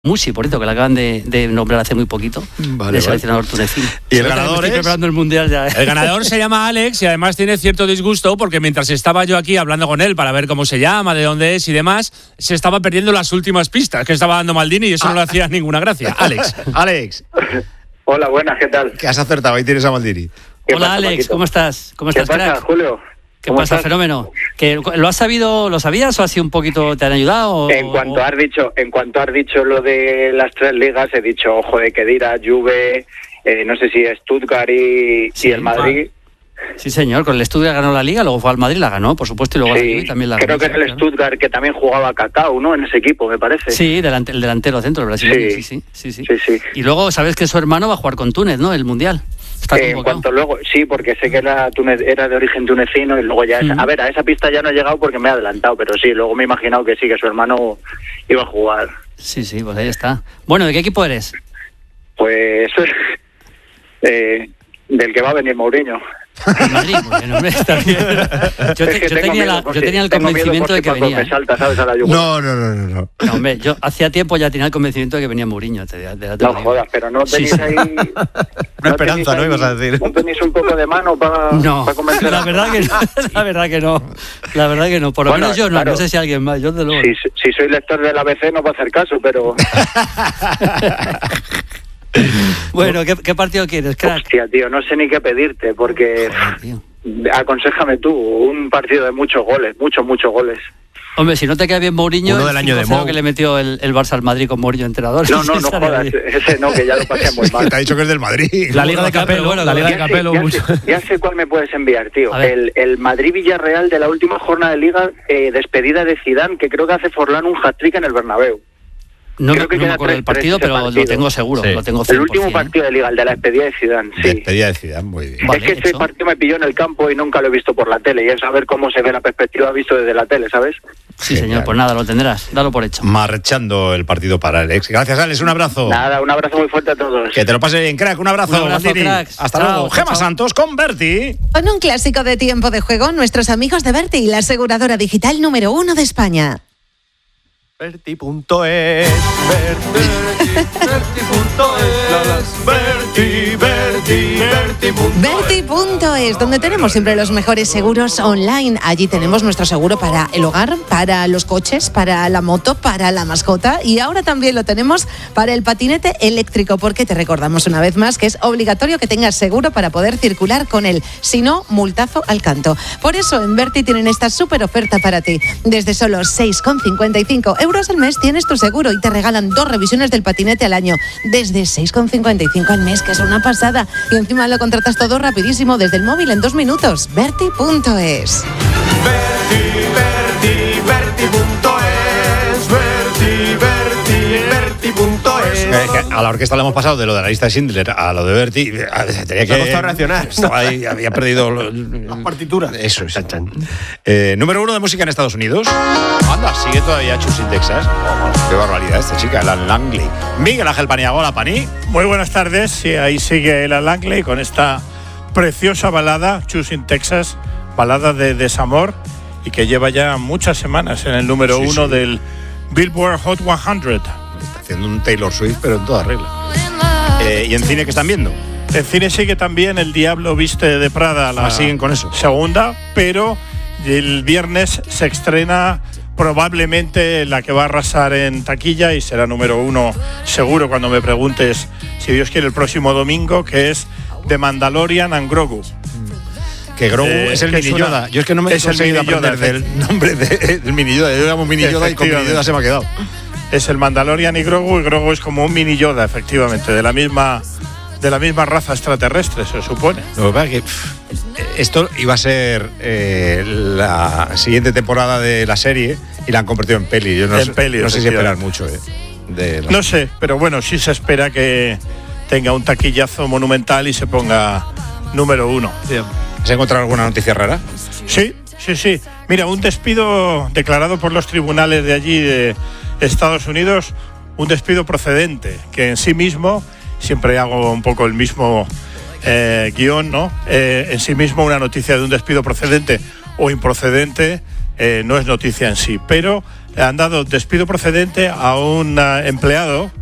Musi, por cierto, que la acaban de nombrar hace muy poquito, seleccionador tunecino. Y el ganador estoy preparando el mundial ya. El ganador se llama Alex y además tiene cierto disgusto porque mientras estaba yo aquí hablando con él para ver cómo se llama, de dónde es y demás, se estaba perdiendo las últimas pistas que estaba dando Maldini y eso no le hacía ninguna gracia. Alex. Hola, buenas, ¿qué tal? Que has acertado, ahí tienes a Maldini. Hola, Alex, Paquito? ¿cómo estás? ¿Cómo estás, ¿Qué pasa, crack? Julio? ¿Qué pasa, estás? fenómeno? ¿Que lo sabías o ha sido un poquito, te han ayudado? En cuanto has dicho lo de las 3 ligas, he dicho, ojo de Kedira, Juve, no sé si Stuttgart y el Madrid. Sí, señor, con el Stuttgart ganó la Liga, luego fue al Madrid, la ganó, por supuesto, y luego la Juve también la ganó. Creo que era el Stuttgart que también jugaba Cacao, ¿no? En ese equipo, me parece. Sí, el delantero centro, el brasileño, sí. Y luego, sabes que su hermano va a jugar con Túnez, ¿no? El Mundial. En cuanto luego, sí, porque sé que era de origen tunecino y luego ya... a esa pista ya no he llegado porque me he adelantado, pero sí, luego me he imaginado que sí, que su hermano iba a jugar. Sí, pues ahí está. Bueno, ¿de qué equipo eres? Pues... del que va a venir Mourinho. Madrid, bueno, hombre, está bien. Yo tenía el convencimiento de que venía. Me salta, ¿sabes? A la No. No, hombre, yo hacía tiempo ya tenía el convencimiento de que venía Mourinho. No jodas, pero no tenéis ahí... Una esperanza, ¿no? Ibas a decir. ¿No tenéis un poco de mano para convencer? La verdad que no. Por lo menos yo no, claro. No sé si alguien más. Yo, de luego. Si soy lector del ABC no va a hacer caso, pero... Bueno, ¿qué partido quieres, crack? Hostia, tío, no sé ni qué pedirte, porque... Aconséjame tú, un partido de muchos goles, muchos goles. Hombre, si no te queda bien Mourinho, uno del año de Mou, que le metió el Barça al Madrid con Mourinho entrenador. No jodas, ese no, que ya lo pasé muy mal. Te ha dicho que es del Madrid. La Liga de Capello, Ya sé cuál me puedes enviar, tío. El Madrid-Villarreal de la última jornada de Liga, despedida de Zidane, que creo que hace Forlán un hat-trick en el Bernabéu. No me acuerdo del partido, pero lo tengo seguro. Sí. Lo tengo 100%. El último partido de Liga, el de la despedida de Zidane. Sí. Despedida de Zidane, muy bien. Vale, es que ese partido me pilló en el campo y nunca lo he visto por la tele. Y es saber cómo se ve la perspectiva visto desde la tele, ¿sabes? Sí, señor, pues nada, lo tendrás. Dalo por hecho. Marchando el partido para Alex. Gracias, Alex, un abrazo. Nada, un abrazo muy fuerte a todos. Que te lo pase bien, crack. Un abrazo, cracks. Hasta Chao, luego. Gemma Santos con Berti. Con un clásico de tiempo de juego, nuestros amigos de Berti, la aseguradora digital número 1 de España. Berti.es, Berti.es, donde tenemos siempre los mejores seguros online. Allí tenemos nuestro seguro para el hogar, para los coches, para la moto, para la mascota y ahora también lo tenemos para el patinete eléctrico, porque te recordamos una vez más que es obligatorio que tengas seguro para poder circular con él. Si no, multazo al canto. Por eso en Berti tienen esta súper oferta para ti. Desde solo 6,55 € al mes tienes tu seguro y te regalan 2 revisiones del patinete al año. Desde 6,55 al mes, que es una pasada. Y encima lo contratas todo rapidísimo desde el móvil en 2 minutos. Berti.es. A la orquesta le hemos pasado de lo de la lista de Schindler a lo de Berti. Tenía que reaccionar. Estaba ahí, había perdido las partituras. Eso es. Número 1 de música en Estados Unidos. Anda, sigue todavía Choosing Texas. Qué barbaridad esta chica, Alan Langley. Miguel Ángel Paniagua, hola, Pani. Muy buenas tardes. Sí, ahí sigue Alan Langley con esta preciosa balada, Choosing Texas, balada de desamor y que lleva ya muchas semanas en el número 1 del Billboard Hot 100. Está haciendo un Taylor Swift, pero en toda regla. ¿Y en cine qué están viendo? En cine sigue también El Diablo Viste de Prada, la siguen con eso. segunda, pero el viernes se estrena probablemente la que va a arrasar en taquilla y será número 1 seguro cuando me preguntes, si Dios quiere, el próximo domingo, que es The Mandalorian and Grogu. Que Grogu es el Mini Yoda. Yo es que no me he conseguido aprender del nombre del Mini Yoda. Yo llamo Mini Yoda y con Mini Yoda se me ha quedado. Es el Mandalorian y Grogu es como un Mini Yoda, efectivamente, de la misma raza extraterrestre, se supone. Lo que pasa es que esto iba a ser la siguiente temporada de la serie y la han convertido en peli. Yo no sé si esperar mucho. No sé, pero bueno, sí se espera que tenga un taquillazo monumental y se ponga número 1. ¿Has encontrado alguna noticia rara? Sí. Mira, un despido declarado por los tribunales de allí de Estados Unidos, un despido procedente, que en sí mismo, siempre hago un poco el mismo guión, ¿no? En sí mismo una noticia de un despido procedente o improcedente no es noticia en sí, pero han dado despido procedente a un empleado